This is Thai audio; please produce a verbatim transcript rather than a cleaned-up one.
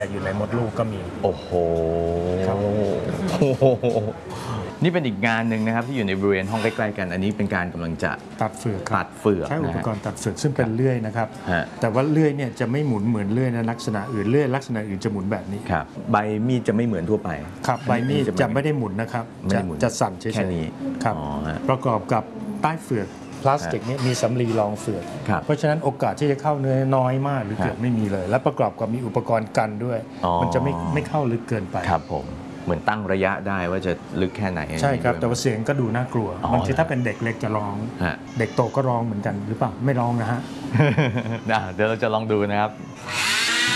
อยู่ในมดลูกก็มีโอ้โหครับนี่เป็นอีกงานหนึ่งนะครับที่อยู่ในบริเวณห้องใกล้ๆกันอันนี้เป็นการกำลังจะตัดเฟือกตัดเฟือกใช้อุปกรณ์ตัดเฟือกซึ่งเป็นเลื่อยนะครับแต่ว่าเลื่อยเนี่ยจะไม่หมุนเหมือนเลื่อยในลักษณะอื่นเลื่อยลักษณะอื่นจะหมุนแบบนี้ครับใบมีดจะไม่เหมือนทั่วไปครับใบมีดจะไม่ได้หมุนนะครับจะจะสั่นเฉยๆแค่นี้ครับประกอบกับใต้เฟือกพลาสติกนี่มีสำลีรองเฟือกเพราะฉะนั้นโอกาสที่จะเข้าเนื้อน้อยมากหรือเกือบไม่มีเลยและประกอบกับมีอุปกรณ์กันด้วยมันจะไม่ไม่เข้าลึกเกินไปครับผมเหมือนตั้งระยะได้ว่าจะลึกแค่ไหนใช่ครับแต่ว่าเสียงก็ดูน่ากลัวบางทีถ้าเป็นเด็กเล็กจะร้องเด็กโตก็ร้องเหมือนกันหรือเปล่าไม่ร้องนะฮะเดี๋ยวเราจะลองดูนะครับ